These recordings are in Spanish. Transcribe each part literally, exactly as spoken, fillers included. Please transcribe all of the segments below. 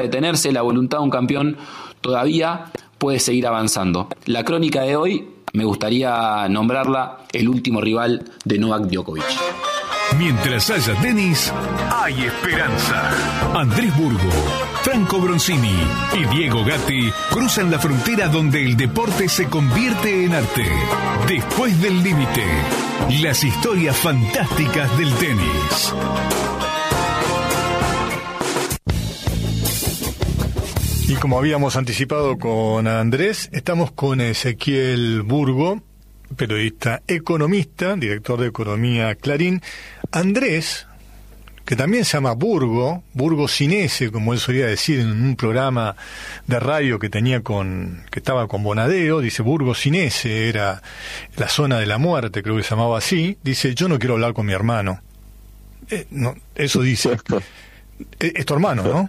detenerse, la voluntad de un campeón todavía puede seguir avanzando. La crónica de hoy me gustaría nombrarla el último rival de Novak Djokovic. Mientras haya tenis, hay esperanza. Andrés Burgo, Franco Bronzini y Diego Gatti cruzan la frontera donde el deporte se convierte en arte. Después del límite, las historias fantásticas del tenis. Y como habíamos anticipado con Andrés, estamos con Ezequiel Burgo, periodista economista, director de Economía Clarín. Andrés, que también se llama Burgo, Burgo sin S, como él solía decir en un programa de radio que tenía con, que estaba con Bonadeo, dice Burgo sin S, era la zona de la muerte, creo que se llamaba así, dice, yo no quiero hablar con mi hermano. Eh, no, eso dice. es, es tu hermano, ¿no?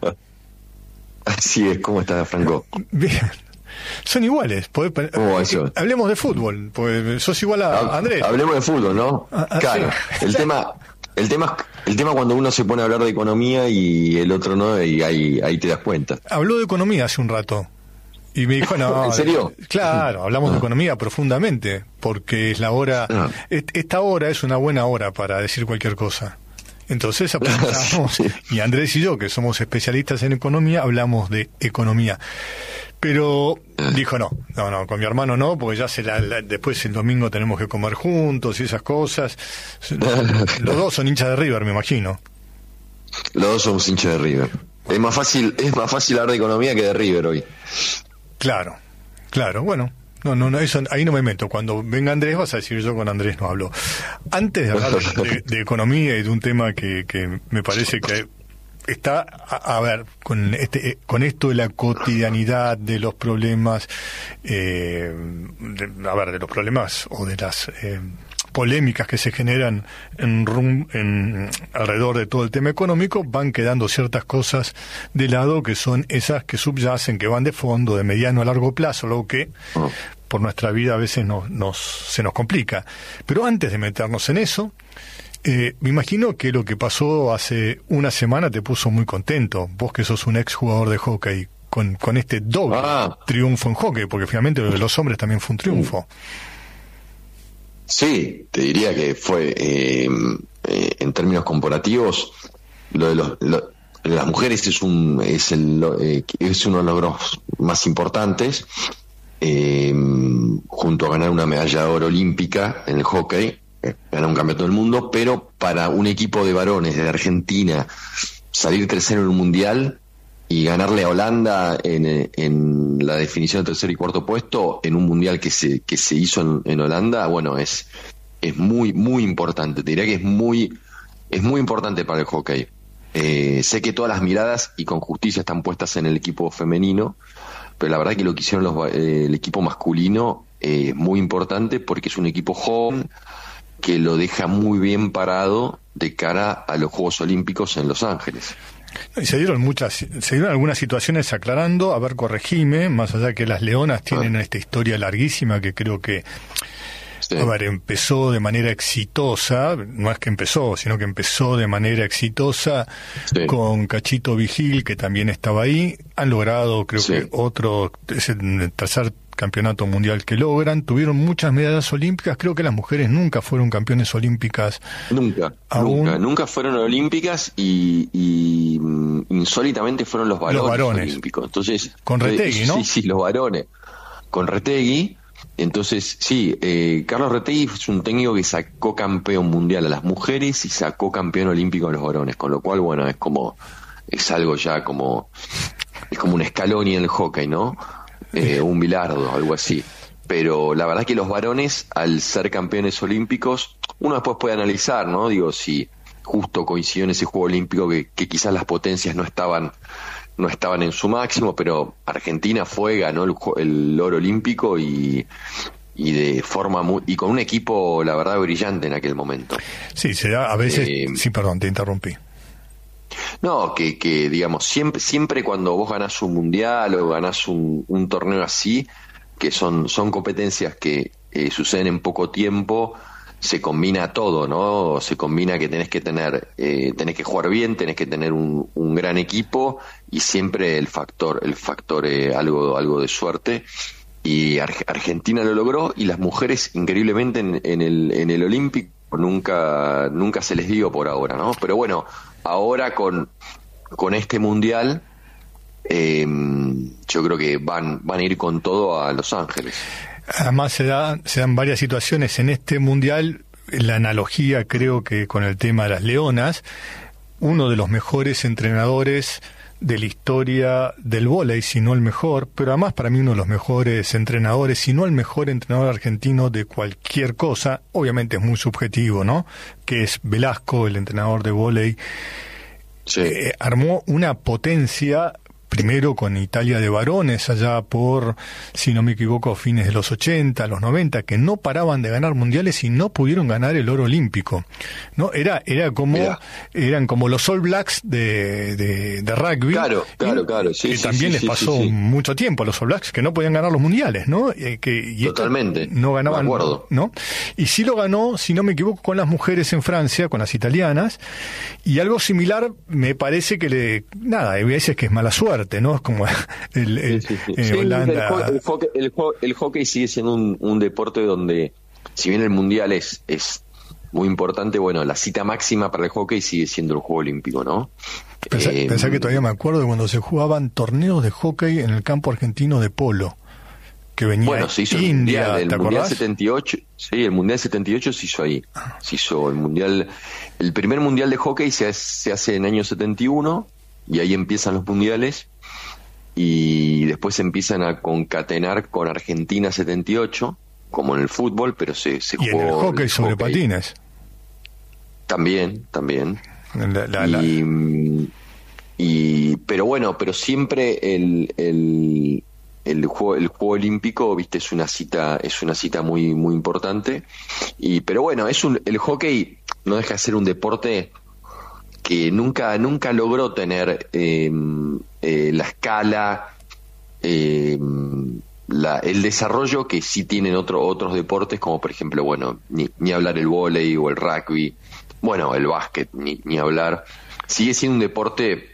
Así es, ¿cómo estás, Franco? Bien. Son iguales. Podés, ¿Cómo va eso? Hablemos de fútbol, pues sos igual a Andrés. Hablemos de fútbol, ¿no? Ah, ah, claro. Sí. El tema, el tema, el tema cuando uno se pone a hablar de economía y el otro no, y ahí, ahí te das cuenta. Habló de economía hace un rato. Y me dijo, no. ¿En serio? Claro, hablamos no. de economía profundamente, porque es la hora, no. esta hora es una buena hora para decir cualquier cosa. Entonces apuntamos, sí. y Andrés y yo, que somos especialistas en economía, hablamos de economía. Pero dijo no, no, no, con mi hermano no, porque ya se la, la, después el domingo tenemos que comer juntos y esas cosas. Los dos son hinchas de River, me imagino. Los dos somos hinchas de River. Es más fácil, es más fácil hablar de economía que de River hoy. Claro, claro, bueno. No, no, no, eso ahí no me meto. Cuando venga Andrés vas a decir yo con Andrés no hablo. Antes de hablar de, de economía y de un tema que, que me parece que está, a, a ver, con este, con esto de la cotidianidad de los problemas, eh, de, a ver, de los problemas o de las eh, polémicas que se generan en, rum, en alrededor de todo el tema económico, van quedando ciertas cosas de lado que son esas que subyacen, que van de fondo, de mediano a largo plazo, lo que por nuestra vida a veces nos, nos, se nos complica. Pero antes de meternos en eso, eh, me imagino que lo que pasó hace una semana te puso muy contento, vos que sos un ex jugador de hockey, con, con este doble ah. triunfo en hockey, porque finalmente lo de los hombres también fue un triunfo. Sí, te diría que fue, eh, eh, en términos comparativos, lo de los, lo, las mujeres es un es el eh, es uno de los logros más importantes, eh, junto a ganar una medalla de oro olímpica en el hockey, eh, ganar un campeonato del mundo, pero para un equipo de varones de Argentina salir tercero en un mundial y ganarle a Holanda en, en la definición de tercer y cuarto puesto en un mundial que se que se hizo en, en Holanda, bueno, es es muy muy importante. Te diría que es muy es muy importante para el hockey. Eh, sé que todas las miradas y con justicia están puestas en el equipo femenino, pero la verdad que lo que hicieron los, eh, el equipo masculino eh, es muy importante porque es un equipo joven que lo deja muy bien parado de cara a los Juegos Olímpicos en Los Ángeles. Y se dieron muchas, se dieron algunas situaciones aclarando, a ver, corregime, más allá que las Leonas tienen ah. esta historia larguísima que creo que, sí. a ver, empezó de manera exitosa, no es que empezó, sino que empezó de manera exitosa sí. con Cachito Vigil, que también estaba ahí, han logrado, creo sí. que otro, es el tercer campeonato mundial que logran, tuvieron muchas medallas olímpicas, creo que las mujeres nunca fueron campeones olímpicas. Nunca, aún. nunca, nunca fueron olímpicas y, y insólitamente fueron los varones, los varones. olímpicos. Entonces, con Retegui, eh, ¿no? Sí, sí, los varones. Con Retegui, entonces, sí, eh, Carlos Retegui es un técnico que sacó campeón mundial a las mujeres y sacó campeón olímpico a los varones, con lo cual, bueno, es como, es algo ya como, es como un Scaloni en el hockey, ¿no? Eh, un Bilardo, algo así. Pero la verdad es que los varones, al ser campeones olímpicos, uno después puede analizar, ¿no? Digo, si justo coincidió en ese juego olímpico que, que quizás las potencias no estaban no estaban en su máximo, pero Argentina fue, ganó el, el oro olímpico y, y de forma muy, y con un equipo, la verdad, brillante en aquel momento. Sí, se da a veces... Eh, sí, perdón, te interrumpí. No, que, que digamos, siempre siempre cuando vos ganás un mundial o ganás un, un torneo así, que son, son competencias que eh, suceden en poco tiempo, se combina todo, ¿no? Se combina que tenés que tener, eh, tenés que jugar bien, tenés que tener un, un gran equipo y siempre el factor, el factor eh, algo, algo de suerte. Y Ar- Argentina lo logró y las mujeres increíblemente en, en el, en el Olímpico nunca, nunca se les dio por ahora, ¿no? Pero bueno, ahora con, con este mundial, eh, yo creo que van, van a ir con todo a Los Ángeles. Además se, da, se dan varias situaciones en este mundial, la analogía creo que con el tema de las leonas, uno de los mejores entrenadores de la historia del vóley, si no el mejor, pero además para mí uno de los mejores entrenadores, si no el mejor entrenador argentino de cualquier cosa, obviamente es muy subjetivo, ¿no? Que es Velasco, el entrenador de vóley, sí. eh, armó una potencia. Primero con Italia de varones, allá por, si no me equivoco, fines de los ochenta, los noventa, que no paraban de ganar mundiales y no pudieron ganar el oro olímpico. ¿No? Era, era como, yeah. eran como los All Blacks de, de, de rugby. Claro, claro, y, claro. Sí, que sí, también sí, les sí, pasó sí, sí. mucho tiempo a los All Blacks, que no podían ganar los mundiales, ¿no? Eh, que, y Totalmente. No ganaban, me acuerdo. ¿no? Y sí lo ganó, si no me equivoco, con las mujeres en Francia, con las italianas, y algo similar me parece que le, nada, hay veces que es mala suerte, ¿no? Es como el, el, sí, sí, sí. Eh, Sí, Holanda. El, el, hockey, el, el hockey sigue siendo un, un deporte donde, si bien el mundial es, es muy importante, bueno, la cita máxima para el hockey sigue siendo el Juego Olímpico, ¿no? Pensá, eh, pensá que todavía me acuerdo de cuando se jugaban torneos de hockey en el campo argentino de polo, que venía bueno, se hizo India, el mundial, ¿te el mundial acordás? setenta y ocho, sí, el mundial setenta y ocho se hizo ahí, se hizo el mundial, el primer mundial de hockey se, se hace en el año setenta y uno y ahí empiezan los mundiales. Y después se empiezan a concatenar con Argentina setenta y ocho, como en el fútbol, pero se, se y jugó... en el hockey el sobre hockey. patines. También, también. La, la, la... Y, y, pero bueno, pero siempre el, el, el, juego, el juego olímpico, viste, es una cita, es una cita muy, muy importante. Y, pero bueno, es un, el hockey no deja de ser un deporte que nunca, nunca logró tener eh, eh, la escala, eh, la, el desarrollo que sí tienen otro, otros deportes, como por ejemplo, bueno, ni, ni hablar el vóley o el rugby, bueno, el básquet, ni, ni hablar. Sigue siendo un deporte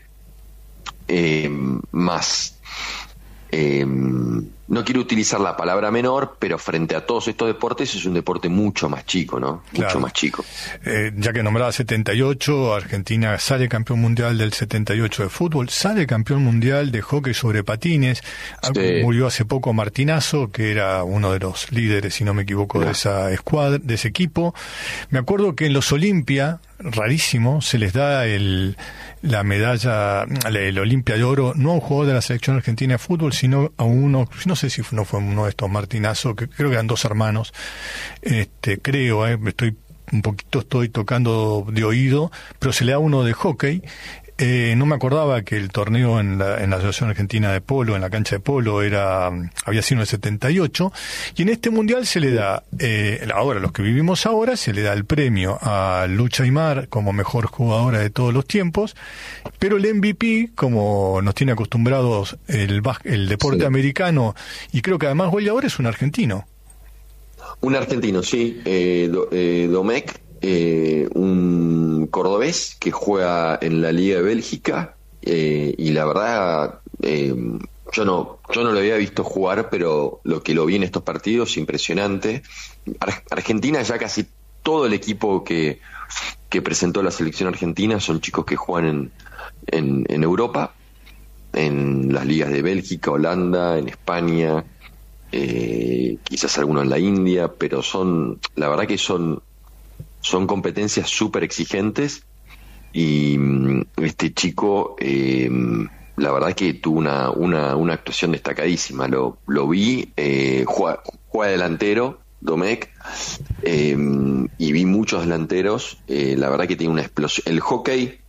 eh, más... Eh, no quiero utilizar la palabra menor, pero frente a todos estos deportes es un deporte mucho más chico, ¿no? Mucho claro. más chico. Eh, ya que nombraba setenta y ocho, Argentina sale campeón mundial del setenta y ocho de fútbol, sale campeón mundial de hockey sobre patines. Sí. Murió hace poco Martinazo, que era uno de los líderes, si no me equivoco, de esa escuadra, de ese equipo. Me acuerdo que en los Olimpia, rarísimo, se les da el la medalla, el Olimpia de oro, no a un jugador de la selección argentina de fútbol, sino a uno, no sé si no fue uno de estos Martinazo, que creo que eran dos hermanos, este creo, eh, estoy un poquito estoy tocando de oído, pero se le da uno de hockey. Eh, no me acordaba que el torneo en la, en la Asociación Argentina de Polo, en la cancha de polo, era había sido en el setenta y ocho, y en este mundial se le da, eh, ahora los que vivimos ahora, se le da el premio a Lucha Aymar como mejor jugadora de todos los tiempos, pero el M V P, como nos tiene acostumbrados el, el deporte sí. americano, y creo que además goleador es un argentino. Un argentino, sí, eh, do, eh, Domecq, eh, un cordobés que juega en la Liga de Bélgica, eh, y la verdad eh, yo no yo no lo había visto jugar, pero lo que lo vi en estos partidos impresionante. Ar- Argentina ya casi todo el equipo que, que presentó la selección argentina son chicos que juegan en, en, en Europa, en las ligas de Bélgica, Holanda, en España, eh, quizás algunos en la India, pero son, la verdad que son son competencias súper exigentes y este chico eh, la verdad que tuvo una, una, una actuación destacadísima, lo, lo vi, eh, juega, juega delantero Domecq, eh, y vi muchos delanteros, eh, la verdad que tiene una explosión. El hockey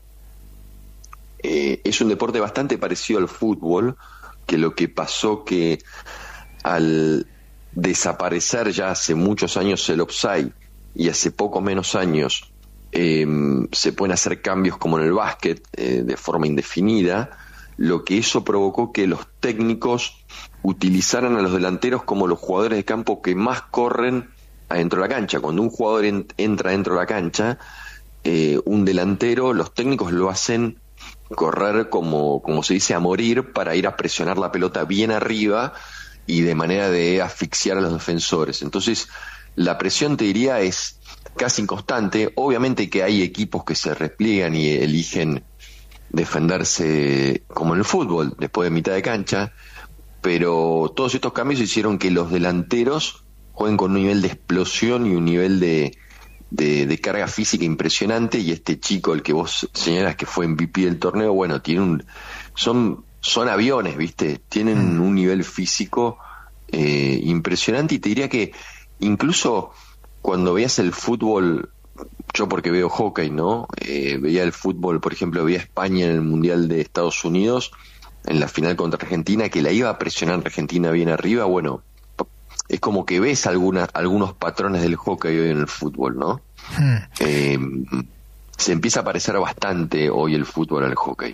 eh, es un deporte bastante parecido al fútbol, que lo que pasó que al desaparecer ya hace muchos años el offside y hace poco menos años eh, se pueden hacer cambios como en el básquet eh, de forma indefinida, lo que eso provocó que los técnicos utilizaran a los delanteros como los jugadores de campo que más corren adentro de la cancha. Cuando un jugador en, entra dentro de la cancha, eh, un delantero, los técnicos lo hacen correr como, como se dice, a morir, para ir a presionar la pelota bien arriba y de manera de asfixiar a los defensores. Entonces, la presión, te diría, es casi inconstante. Obviamente que hay equipos que se repliegan y eligen defenderse como en el fútbol, después de mitad de cancha, pero todos estos cambios hicieron que los delanteros jueguen con un nivel de explosión y un nivel de, de, de carga física impresionante, y este chico, el que vos señalas que fue M V P del torneo, bueno, tiene un son son aviones, ¿viste? Tienen mm. un nivel físico eh, impresionante, y te diría que incluso cuando veías el fútbol, yo porque veo hockey, ¿no? Eh, veía el fútbol, por ejemplo, veía España en el Mundial de Estados Unidos, en la final contra Argentina, que la iba a presionar Argentina bien arriba. Bueno, es como que ves alguna, algunos patrones del hockey hoy en el fútbol, ¿no? Hmm. Eh, se empieza a parecer bastante hoy el fútbol al hockey.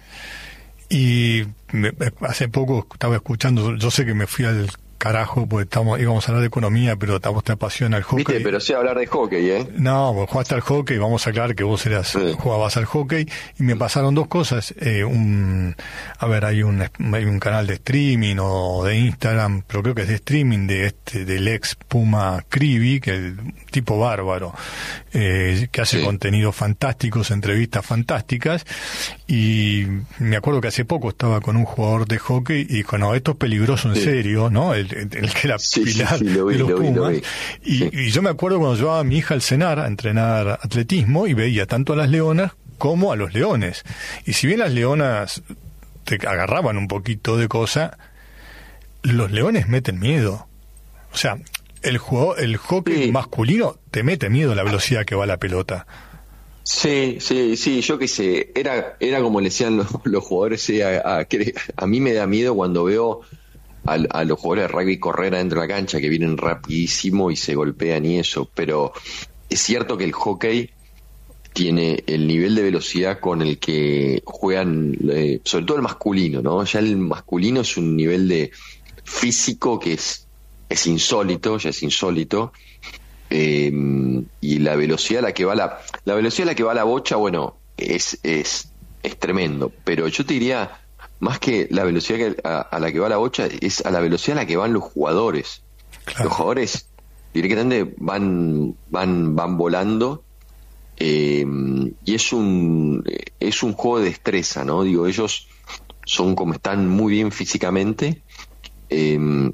Y me, hace poco estaba escuchando, yo sé que me fui al carajo, porque estamos, íbamos a hablar de economía, pero a vos te apasiona el hockey. Viste, pero sí hablar de hockey, ¿eh? No, vos jugaste al hockey, vamos a aclarar que vos eras, sí. jugabas al hockey, y me pasaron dos cosas. Eh, un, a ver, hay un, hay un canal de streaming o de Instagram, pero creo que es de streaming, de este, del ex Puma Crivi, que es el tipo bárbaro, eh, que hace sí. contenidos fantásticos, entrevistas fantásticas, y me acuerdo que hace poco estaba con un jugador de hockey y dijo, no, esto es peligroso en sí. serio, ¿no? El, el que era sí, pilar sí, sí, lo vi, de los lo vi, Pumas, lo vi. Y, Sí. y yo me acuerdo cuando llevaba a mi hija al cenar a entrenar atletismo, y veía tanto a las leonas como a los leones, y si bien las leonas te agarraban un poquito de cosa, los leones meten miedo. O sea, el juego, el hockey sí. masculino te mete miedo la velocidad que va la pelota. Sí, sí, sí, yo qué sé, era era como le decían los, los jugadores, sí, a, a, a mí me da miedo cuando veo A, a los jugadores de rugby correr adentro de la cancha, que vienen rapidísimo y se golpean y eso, pero es cierto que el hockey tiene el nivel de velocidad con el que juegan, eh, sobre todo el masculino, ¿no? Ya el masculino es un nivel de físico que es, es insólito, ya es insólito, eh, y la velocidad a la que va la, la velocidad a la que va la bocha, bueno, es, es, es tremendo, pero yo te diría, más que la velocidad que, a, a la que va la bocha, es a la velocidad a la que van los jugadores. Claro. Los jugadores directamente van van van volando, eh, y es un es un juego de destreza, ¿no? Digo, ellos son como están muy bien físicamente, eh,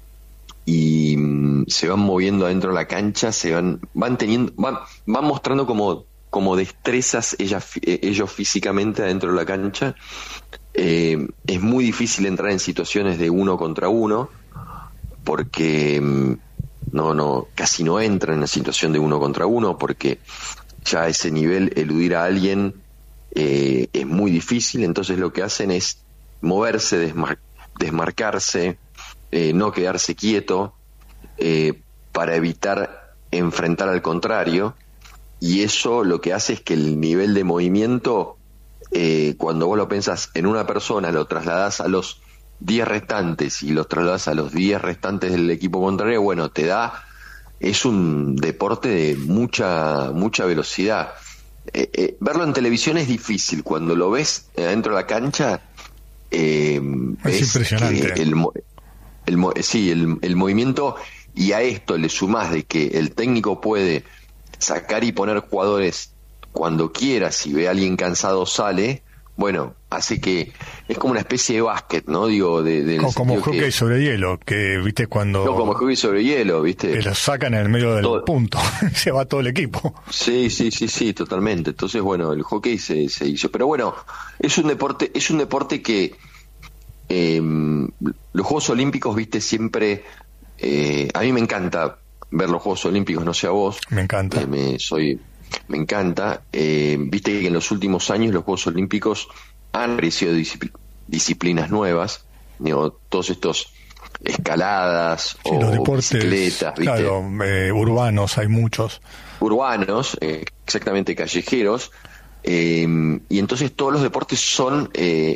y se van moviendo adentro de la cancha, se van van teniendo van van mostrando como como destrezas ellas, ellos físicamente adentro de la cancha. Eh, es muy difícil entrar en situaciones de uno contra uno, porque no no casi no entran en la situación de uno contra uno, porque ya a ese nivel eludir a alguien eh, es muy difícil. Entonces lo que hacen es moverse, desmar- desmarcarse, eh, no quedarse quieto, eh, para evitar enfrentar al contrario, y eso lo que hace es que el nivel de movimiento, Eh, cuando vos lo pensás en una persona, lo trasladás a los diez restantes y los trasladás a los diez restantes del equipo contrario, bueno, te da, es un deporte de mucha mucha velocidad. Eh, eh, verlo en televisión es difícil, cuando lo ves dentro de la cancha, eh, es impresionante. El, el, el, sí, el, el movimiento, y a esto le sumás de que el técnico puede sacar y poner jugadores cuando quiera, si ve a alguien cansado sale, bueno, hace que es como una especie de básquet, ¿no? Digo, de, de como, como hockey que, sobre hielo, que viste cuando no, como hockey sobre hielo, viste, que lo sacan en el medio del todo, punto, se va todo el equipo. Sí, sí, sí, sí, totalmente. Entonces, bueno, el hockey se, se hizo, pero bueno, es un deporte, es un deporte que eh, los Juegos Olímpicos, viste, siempre, eh, a mí me encanta ver los Juegos Olímpicos, no sé a vos. Me encanta. Eh, me soy Me encanta. Eh, viste que en los últimos años los Juegos Olímpicos han aparecido discipl- disciplinas nuevas, digo, todos estos escaladas sí, o los deportes, bicicletas, ¿viste? Claro, eh, urbanos, hay muchos. Urbanos, eh, exactamente, callejeros, eh, y entonces todos los deportes son eh,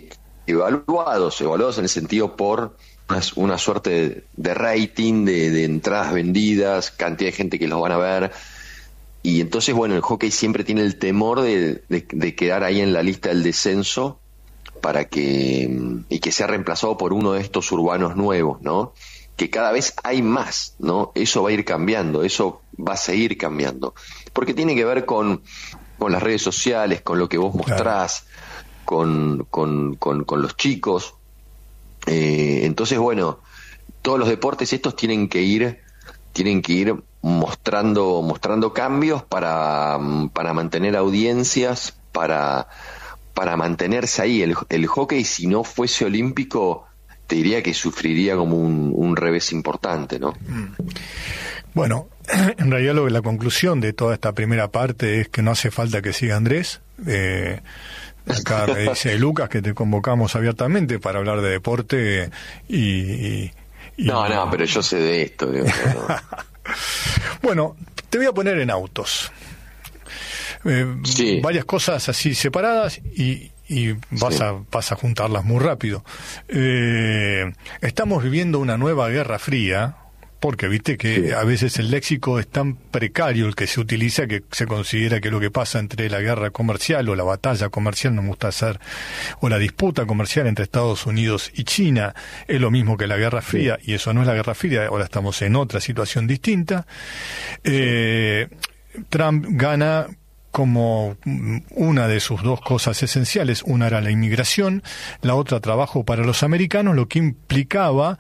evaluados, evaluados en el sentido por una, una suerte de, de rating, de, de entradas vendidas, cantidad de gente que los van a ver. Y entonces, bueno, el hockey siempre tiene el temor de, de, de quedar ahí en la lista del descenso para que y que sea reemplazado por uno de estos urbanos nuevos, ¿no? Que cada vez hay más, ¿no? Eso va a ir cambiando, eso va a seguir cambiando, porque tiene que ver con, con las redes sociales, con lo que vos mostrás, claro. con, con, con, con los chicos. Eh, entonces, bueno, todos los deportes estos tienen que ir, tienen que ir mostrando, mostrando cambios para, para mantener audiencias, para, para mantenerse ahí. El, el hockey, si no fuese olímpico, te diría que sufriría como un, un revés importante, ¿no? Bueno, en realidad lo, la conclusión de toda esta primera parte es que no hace falta que siga Andrés. Eh, acá me dice Lucas que te convocamos abiertamente para hablar de deporte y... y, y no, no, pero yo sé de esto. Digo, no. Bueno, te voy a poner en autos. Eh, sí. Varias cosas así separadas y, y vas, sí. a, vas a juntarlas muy rápido. Eh, estamos viviendo una nueva guerra fría, porque viste que sí. a veces el léxico es tan precario el que se utiliza que se considera que lo que pasa entre la guerra comercial o la batalla comercial, no me gusta hacer, o la disputa comercial entre Estados Unidos y China es lo mismo que la guerra fría, sí. y eso no es la guerra fría, ahora estamos en otra situación distinta. Eh, Trump gana como una de sus dos cosas esenciales. Una era la inmigración, la otra trabajo para los americanos, lo que implicaba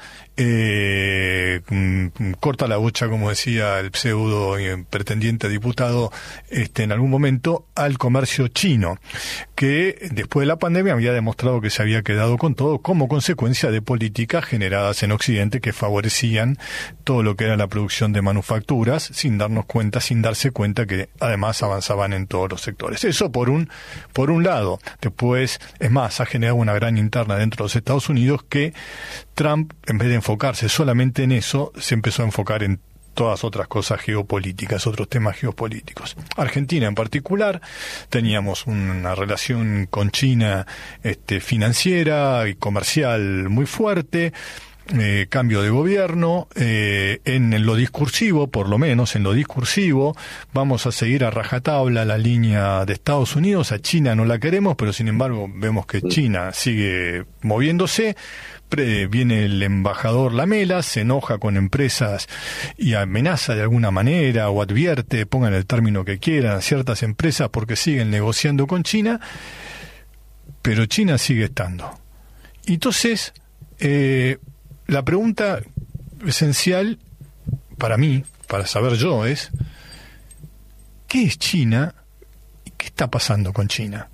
eh, corta la bocha, como decía el pseudo pretendiente a diputado este, en algún momento, al comercio chino, que después de la pandemia había demostrado que se había quedado con todo como consecuencia de políticas generadas en Occidente que favorecían todo lo que era la producción de manufacturas, sin darnos cuenta, sin darse cuenta que además avanzaban en todos los sectores. Eso por un por un lado. Después, es más, ha generado una gran interna dentro de los Estados Unidos que Trump, en vez de enfocarse solamente en eso, se empezó a enfocar en todas otras cosas geopolíticas, otros temas geopolíticos. Argentina en particular, teníamos una relación con China este, financiera y comercial muy fuerte. Eh, cambio de gobierno, eh, en lo discursivo, por lo menos en lo discursivo, vamos a seguir a rajatabla la línea de Estados Unidos. A China no la queremos, pero sin embargo vemos que China sigue moviéndose. Pre, viene el embajador Lamela, se enoja con empresas y amenaza de alguna manera o advierte, pongan el término que quieran, a ciertas empresas porque siguen negociando con China, pero China sigue estando. Y entonces, eh, la pregunta esencial para mí, para saber yo, es ¿qué es China y qué está pasando con China?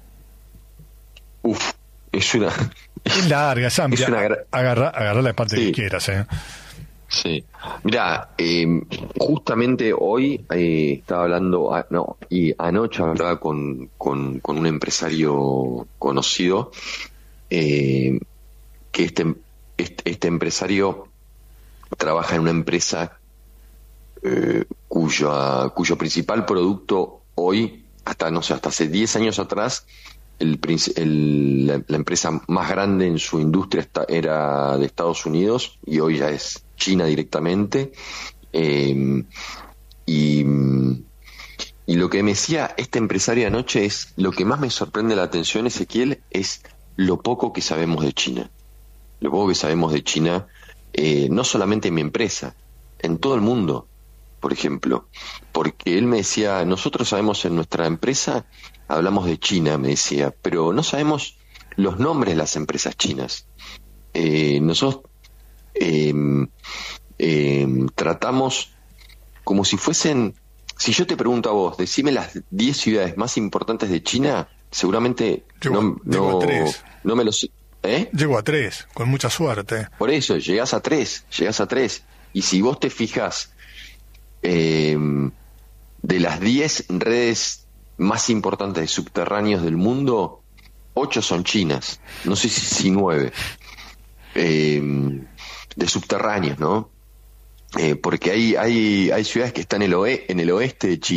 Uf, es una... Es larga, es amplia. Es una... Agarra, agarra la parte sí. que quieras, ¿eh? Sí. Mirá, eh, justamente hoy eh, estaba hablando, ah, no, y anoche hablaba con, con, con un empresario conocido, eh, que este... Este, este empresario trabaja en una empresa eh, cuya, cuyo principal producto hoy, hasta no sé, hasta hace diez años atrás, el, el, la, la empresa más grande en su industria está, era de Estados Unidos y hoy ya es China directamente. Eh, y, y lo que me decía este empresario anoche es, lo que más me sorprende la atención, Ezequiel, es lo poco que sabemos de China. Lo poco que sabemos de China, eh, no solamente en mi empresa, en todo el mundo, por ejemplo. Porque él me decía, nosotros sabemos en nuestra empresa, hablamos de China, me decía, pero no sabemos los nombres de las empresas chinas. Eh, nosotros eh, eh, tratamos como si fuesen, si yo te pregunto a vos, decime las diez ciudades más importantes de China, seguramente llego, no, llego no, no me los... ¿Eh? Llego a tres, con mucha suerte. Por eso, llegás a tres, llegás a tres. Y si vos te fijas, eh, de las diez redes más importantes de subterráneos del mundo, ocho son chinas, no sé si, si nueve, eh, de subterráneos, ¿no? Eh, porque hay, hay, hay ciudades que están en el, oe, en el oeste de China,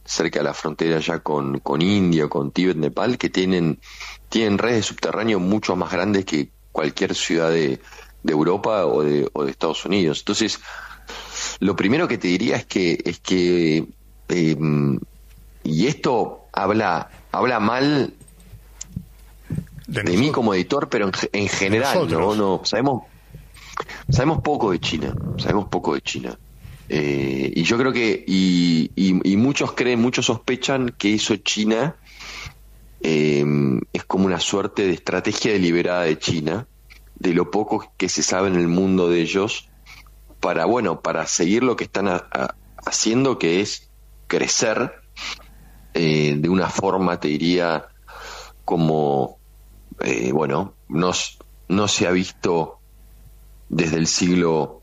cerca de la frontera ya con, con India, con Tíbet, Nepal, que tienen, tienen redes de subterráneo mucho más grandes que cualquier ciudad de, de Europa o de, o de Estados Unidos. Entonces, lo primero que te diría es que, es que eh, y esto habla, habla mal de, de mí como editor, pero en, en general, ¿no? no sabemos, sabemos poco de China, sabemos poco de China. Eh, y yo creo que, y, y, y muchos creen, muchos sospechan que eso China eh, es como una suerte de estrategia deliberada de China, de lo poco que se sabe en el mundo de ellos, para, bueno, para seguir lo que están a, a, haciendo, que es crecer eh, de una forma, te diría, como, eh, bueno, no, no se ha visto desde el siglo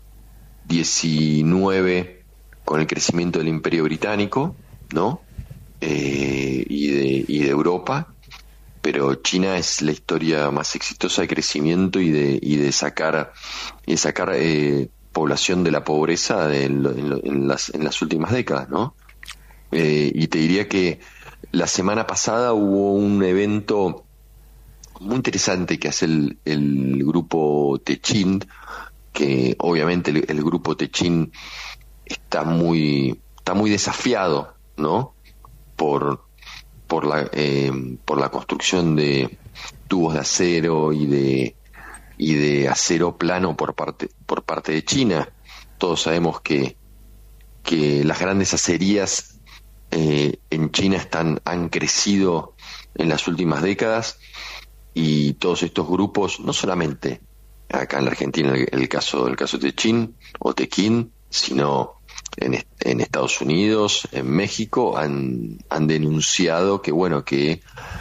diecinueve con el crecimiento del Imperio Británico, ¿no? Eh, y de, y de Europa, pero China es la historia más exitosa de crecimiento y de, y de sacar, y de sacar eh, población de la pobreza de, en, en, las, en las últimas décadas, ¿no? Eh, y te diría que la semana pasada hubo un evento muy interesante que hace el, el grupo Techint, que obviamente el, el grupo Techint está muy está muy desafiado, ¿no? por por la eh, por la construcción de tubos de acero y de y de acero plano por parte por parte de China. Todos sabemos que que las grandes acerías eh, en China están han crecido en las últimas décadas, y todos estos grupos, no solamente acá en la Argentina, el, el caso el caso de Techint o Tequín, sino en, en Estados Unidos, en México, han, han denunciado que, bueno, que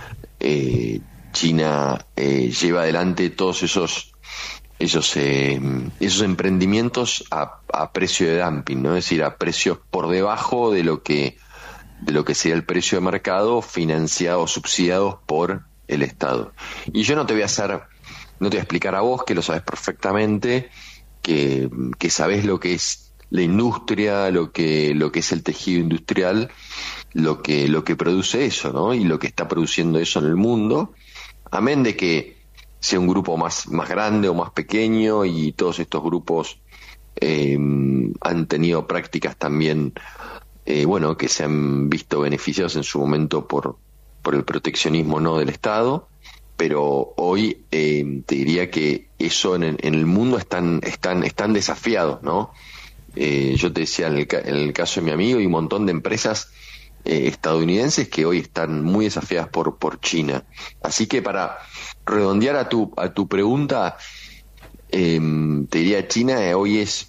eh, China eh, lleva adelante todos esos esos eh, esos emprendimientos a, a precio de dumping, ¿no? Es decir, a precios por debajo de lo que de lo que sería el precio de mercado, financiados, subsidiados por el Estado. Y yo no te voy a hacer No te voy a explicar a vos, que lo sabes perfectamente, que, que sabés lo que es la industria, lo que lo que es el tejido industrial, lo que lo que produce eso, ¿no? Y lo que está produciendo eso en el mundo, amén de que sea un grupo más más grande o más pequeño, y todos estos grupos eh, han tenido prácticas también, eh, bueno, que se han visto beneficiados en su momento por por el proteccionismo no del Estado. Pero hoy eh, te diría que eso en, en el mundo están están están desafiados, ¿no? Eh, yo te decía, en el, en el caso de mi amigo, hay un montón de empresas eh, estadounidenses que hoy están muy desafiadas por por China. Así que para redondear a tu a tu pregunta, eh, te diría, China eh, hoy es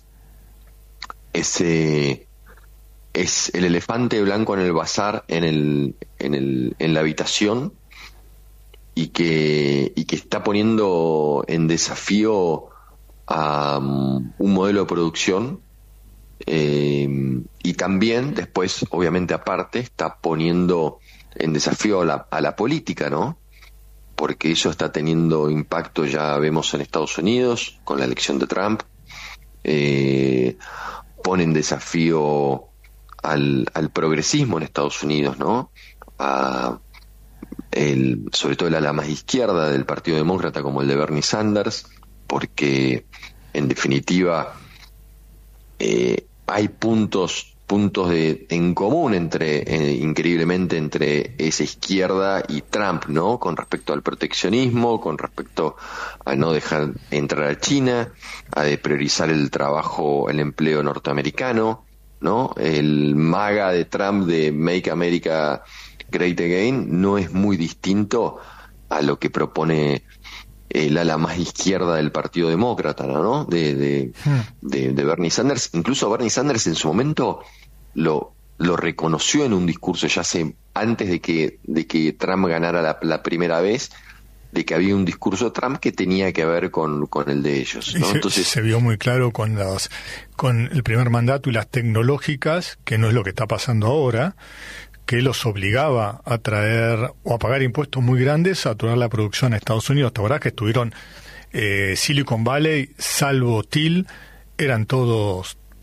ese es el elefante blanco en el bazar, en el en el en la habitación, y que y que está poniendo en desafío a um, un modelo de producción, eh, y también después, obviamente aparte, está poniendo en desafío a la, a la política, ¿no? Porque eso está teniendo impacto, ya vemos en Estados Unidos con la elección de Trump, eh, pone en desafío al, al progresismo en Estados Unidos, ¿no? A El, sobre todo el ala más izquierda del Partido Demócrata, como el de Bernie Sanders, porque en definitiva eh, hay puntos puntos de en común entre eh, increíblemente entre esa izquierda y Trump, ¿no? Con respecto al proteccionismo, con respecto a no dejar entrar a China, a de priorizar el trabajo, el empleo norteamericano, ¿no? El MAGA de Trump de Make America Great Again no es muy distinto a lo que propone el ala más izquierda del Partido Demócrata, ¿no? De, de, de, de Bernie Sanders. Incluso Bernie Sanders en su momento lo, lo reconoció en un discurso, ya hace, antes de que, de que Trump ganara la, la primera vez, de que había un discurso de Trump que tenía que ver con, con el de ellos, ¿no? Se, Entonces se vio muy claro con las, con el primer mandato y las tecnológicas, que no es lo que está pasando ahora, que los obligaba a traer o a pagar impuestos muy grandes, a traer la producción a Estados Unidos. ¿Te acordás que estuvieron eh, Silicon Valley, salvo Till, eran todos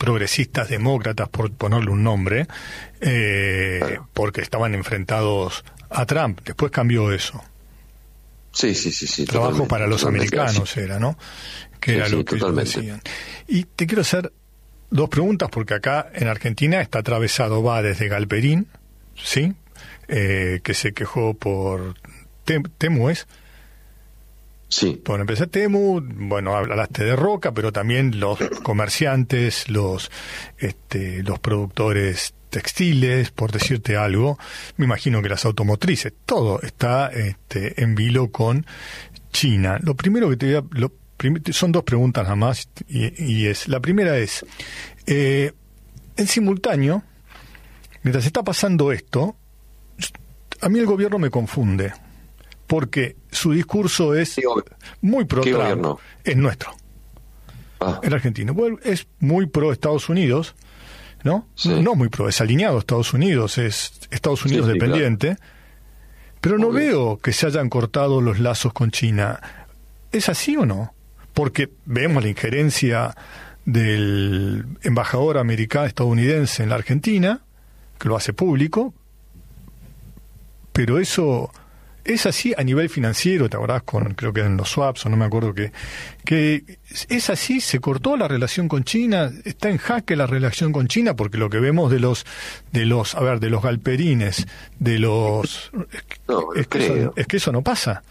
progresistas demócratas, por ponerle un nombre, eh, claro. porque estaban enfrentados a Trump. Después cambió eso. Sí, sí, sí, sí. Trabajo para los americanos así. Era, ¿no? Que sí, era sí, lo que ellos totalmente. decían. Y te quiero hacer dos preguntas, porque acá en Argentina está atravesado, va desde Galperín, ¿sí? Eh, que se quejó por Tem- Temu, ¿es? Sí. Bueno, empecé Temu, bueno, hablaste de Roca, pero también los comerciantes, los, este, los productores textiles, por decirte algo, me imagino que las automotrices, todo está este, en vilo con China. Lo primero que te voy a... Lo, prim, son dos preguntas nada más, y, y es, la primera es, eh, en simultáneo, mientras está pasando esto, a mí el gobierno me confunde, porque su discurso es muy pro ¿Qué Trump, gobierno? es nuestro, Ah. el argentino, bueno, es muy pro Estados Unidos, ¿no? Sí. No muy pro, es alineado a Estados Unidos, es Estados Unidos Sí, sí, dependiente, claro. Pero no Obvio. veo que se hayan cortado los lazos con China. ¿Es así o no? Porque vemos la injerencia del embajador americano estadounidense en la Argentina, que lo hace público, pero eso es así a nivel financiero, ¿te acordás? Con, creo que eran los swaps, o no me acuerdo que, que es así, se cortó la relación con China, está en jaque la relación con China, porque lo que vemos de los, de los, a ver, de los galperines, de los, No, es, que creo. eso, es que eso no pasa.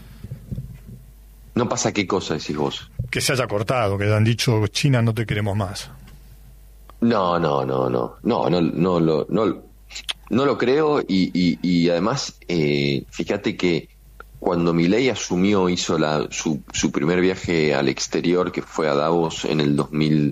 ¿No pasa qué cosa decís vos? Que se haya cortado, que hayan dicho, China, no te queremos más. No, no, no, no, no, no, no, no, no, no lo creo y, y, y además, eh, fíjate que cuando Milei asumió, hizo la, su, su primer viaje al exterior, que fue a Davos en el dos mil,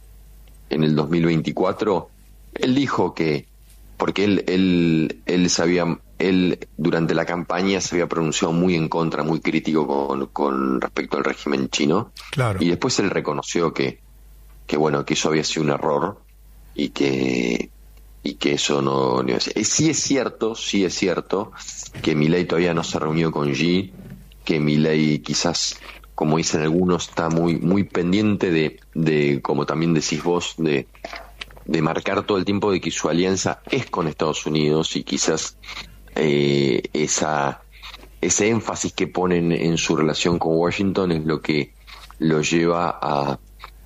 en el dos mil veinticuatro, él dijo que, porque él, él, él sabía, él durante la campaña se había pronunciado muy en contra, muy crítico con, con respecto al régimen chino, Claro. y después él reconoció que, que bueno, que eso había sido un error y que y que eso no, no sí es cierto, sí es cierto que Milei todavía no se reunió con Xi, que Milei quizás, como dicen algunos, está muy muy pendiente de, de como también decís vos, de de marcar todo el tiempo de que su alianza es con Estados Unidos, y quizás eh, esa ese énfasis que ponen en su relación con Washington es lo que lo lleva a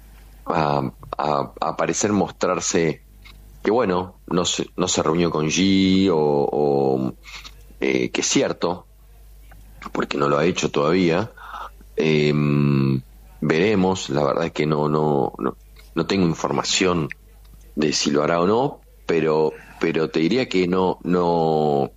a, a, a parecer mostrarse que bueno, no se, no se reunió con Xi, o, o eh, que es cierto, porque no lo ha hecho todavía. Eh, veremos, la verdad es que no, no, no, no tengo información de si lo hará o no, pero, pero te diría que no, no.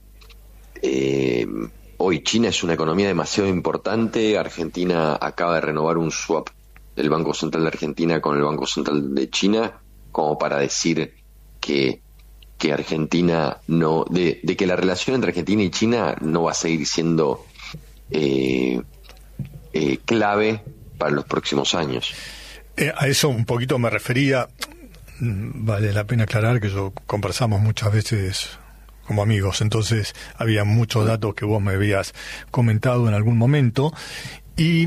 Eh, hoy China es una economía demasiado importante. Argentina acaba de renovar un swap del Banco Central de Argentina con el Banco Central de China, como para decir que, que Argentina no, de, de que la relación entre Argentina y China no va a seguir siendo eh, eh, clave para los próximos años. Eh, a eso un poquito me refería. Vale la pena aclarar que yo conversamos muchas veces como amigos, entonces había muchos datos que vos me habías comentado en algún momento. Y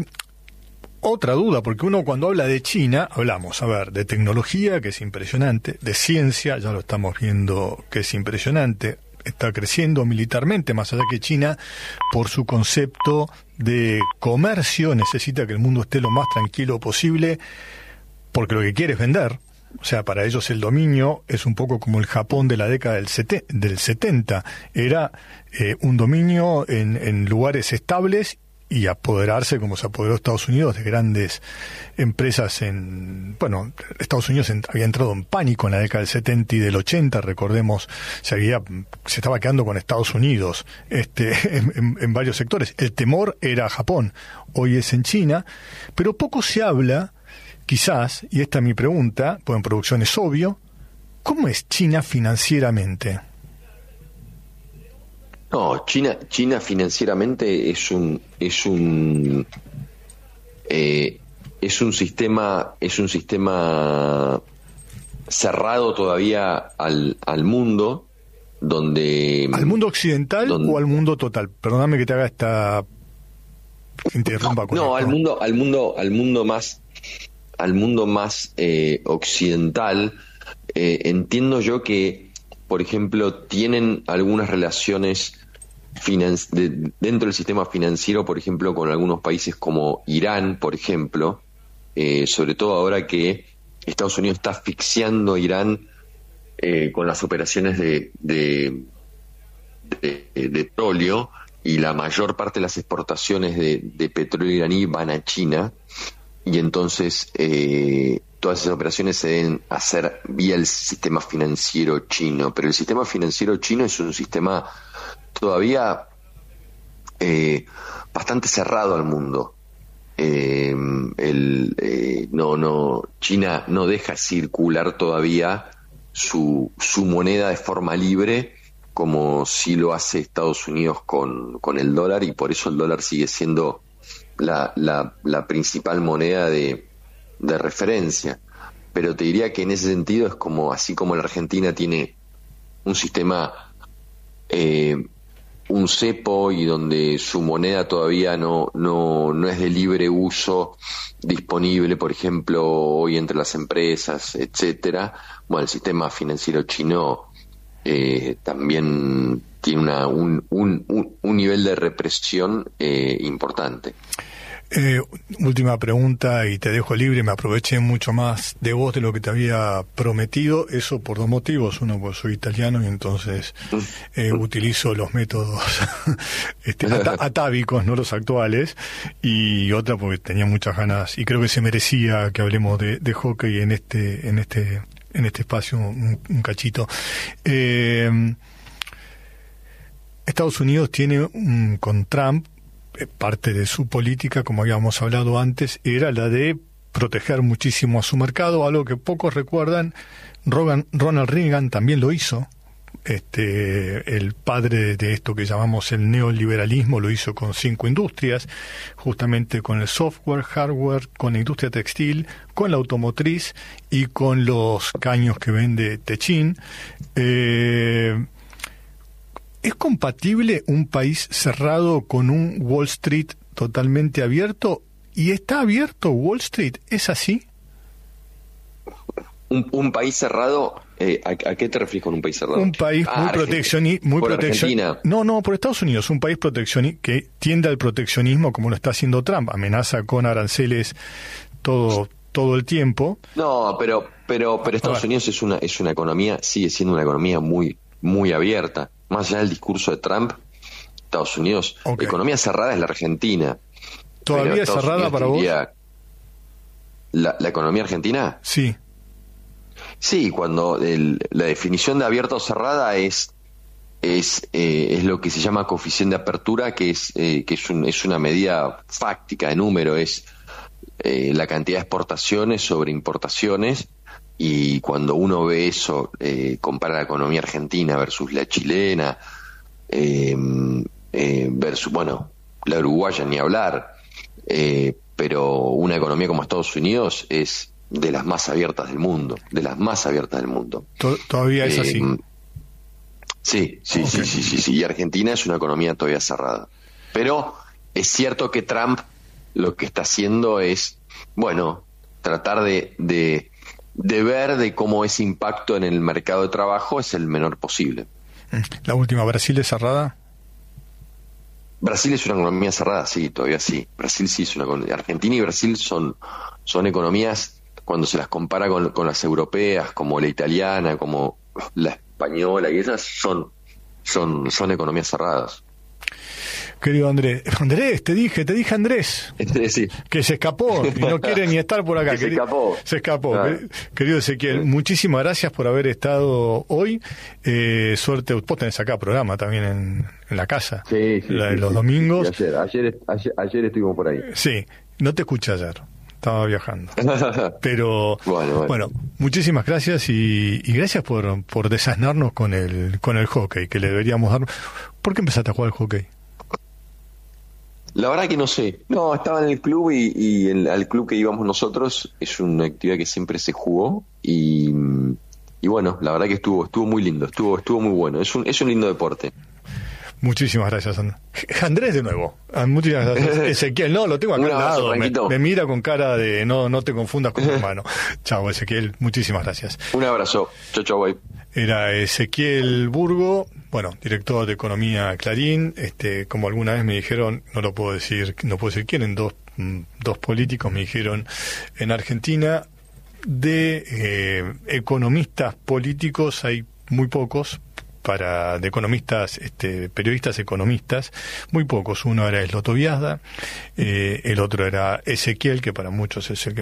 otra duda, porque uno cuando habla de China, hablamos, a ver, de tecnología, que es impresionante, de ciencia, ya lo estamos viendo que es impresionante, está creciendo militarmente, más allá que China, por su concepto de comercio, necesita que el mundo esté lo más tranquilo posible, porque lo que quiere es vender. O sea, para ellos el dominio es un poco como el Japón de la década del, sete, del setenta. Era eh, un dominio en, en lugares estables, y apoderarse, como se apoderó Estados Unidos, de grandes empresas en... Bueno, Estados Unidos en, había entrado en pánico en la década del setenta y del ochenta, recordemos, se había se estaba quedando con Estados Unidos este en, en, en varios sectores. El temor era Japón, hoy es en China, pero poco se habla, quizás, y esta es mi pregunta, pues en producción es obvio, ¿cómo es China financieramente? No, China, China financieramente es un, es un, eh, es un sistema, es un sistema cerrado todavía al, al mundo, donde ¿Al mundo occidental donde, o al mundo total? Perdóname que te haga esta, que interrumpa con no, esto. al mundo, al mundo, al mundo más, al mundo más eh, occidental, eh, entiendo yo que, por ejemplo, tienen algunas relaciones Financi- de, dentro del sistema financiero, por ejemplo, con algunos países como Irán, por ejemplo, eh, sobre todo ahora que Estados Unidos está asfixiando a Irán eh, con las operaciones de, de, de, de petróleo, y la mayor parte de las exportaciones de, de petróleo iraní van a China, y entonces eh, todas esas operaciones se deben hacer vía el sistema financiero chino, pero el sistema financiero chino es un sistema todavía eh, bastante cerrado al mundo. Eh, el, eh, no, no, China no deja circular todavía su, su moneda de forma libre, como sí lo hace Estados Unidos con, con el dólar, y por eso el dólar sigue siendo la, la, la principal moneda de, de referencia. Pero te diría que en ese sentido es como, así como la Argentina tiene un sistema eh, un cepo, y donde su moneda todavía no, no, no es de libre uso disponible, por ejemplo, hoy entre las empresas, etcétera. Bueno, el sistema financiero chino eh, también tiene una, un, un, un, un nivel de represión eh, importante. Eh, última pregunta y te dejo libre. Me aproveché mucho más de vos de lo que te había prometido. Eso por dos motivos. Uno, porque soy italiano y entonces eh, utilizo los métodos este, at- atávicos, no los actuales. Y otra, porque tenía muchas ganas y creo que se merecía que hablemos de, de hockey en este, en este, en este espacio un, un cachito. Eh, Estados Unidos tiene un, con Trump, parte de su política, como habíamos hablado antes, era la de proteger muchísimo a su mercado, algo que pocos recuerdan. Rogan, Ronald Reagan también lo hizo. Este, el padre de esto que llamamos el neoliberalismo lo hizo con cinco industrias, justamente con el software, hardware, con la industria textil, con la automotriz y con los caños que vende Techin. Eh, ¿Es compatible un país cerrado con un Wall Street totalmente abierto? ¿Y está abierto Wall Street? ¿Es así? Un, un país cerrado, eh, ¿a, ¿a qué te refieres con un país cerrado? Un país ah, muy proteccionista. Muy por proteccion... Argentina. No, no, por Estados Unidos. Un país proteccionista que tiende al proteccionismo como lo está haciendo Trump. Amenaza con aranceles todo, todo el tiempo. No, pero, pero, pero Estados Unidos es una, es una economía, sigue siendo una economía muy, muy abierta. Más allá del discurso de Trump, Estados Unidos, okay. Economía cerrada es la Argentina. ¿Todavía es cerrada Unidos para vos? La, ¿La economía argentina? Sí. Sí, cuando el, la definición de abierta o cerrada es es eh, es lo que se llama coeficiente de apertura, que es eh, que es, un, es una medida fáctica de número, es eh, la cantidad de exportaciones sobre importaciones. Y cuando uno ve eso, eh, compara la economía argentina versus la chilena, eh, eh, versus, bueno, la uruguaya ni hablar, eh, pero una economía como Estados Unidos es de las más abiertas del mundo, de las más abiertas del mundo. ¿Todavía es así? Eh, sí, sí, okay. sí, sí, sí, sí, y Argentina es una economía todavía cerrada. Pero es cierto que Trump lo que está haciendo es, bueno, tratar de... de de ver de cómo ese impacto en el mercado de trabajo es el menor posible. La última, ¿Brasil es cerrada? Brasil es una economía cerrada, sí, todavía sí. Brasil sí es una economía. Argentina y Brasil son, son economías, cuando se las compara con, con las europeas, como la italiana, como la española, y esas son, son, son economías cerradas. Querido Andrés, Andrés, te dije, te dije Andrés, sí. que se escapó y no quiere ni estar por acá. Que se escapó. Se escapó. Ah. Querido Ezequiel, sí. Muchísimas gracias por haber estado hoy. Eh, suerte, vos tenés acá programa también en, en la casa, sí, sí, la de sí, los sí, domingos. Sí, ayer, ayer, ayer, ayer estuvimos por ahí. Sí, no te escuché ayer. Estaba viajando. Pero bueno, bueno. bueno, muchísimas gracias y, y gracias por, por desasnarnos con el, con el hockey, que le deberíamos dar. ¿Por qué empezaste a jugar al hockey? La verdad que no sé. No, estaba en el club y, y el, al club que íbamos nosotros es una actividad que siempre se jugó y, y bueno, la verdad que estuvo estuvo muy lindo, estuvo estuvo muy bueno. Es un es un lindo deporte. Muchísimas gracias, And- Andrés, de nuevo. Ah, Muchísimas gracias. Ezequiel, no, lo tengo acá Un al abrazo, lado. Me, Franquito. me mira con cara de no, no te confundas con tu hermano. Chao, Ezequiel. Muchísimas gracias. Un abrazo. Chau, chau, bye. Era Ezequiel Burgo, bueno, director de Economía Clarín. Este, como alguna vez me dijeron, no lo puedo decir, no puedo decir quién, dos, dos políticos me dijeron en Argentina, de eh, economistas políticos hay muy pocos, para de economistas, este, periodistas economistas, muy pocos. Uno era Esloto Viazda, eh, el otro era Ezequiel, que para muchos es el que